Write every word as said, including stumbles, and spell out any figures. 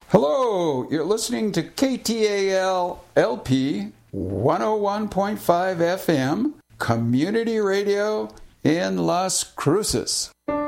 Hello, you're listening to K T A L L P one oh one point five F M, Community Radio in Las Cruces.